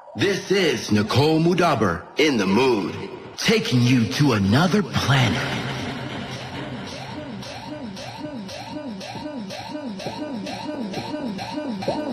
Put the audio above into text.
This is Nicole Mudaber in the mood, taking you to another planet.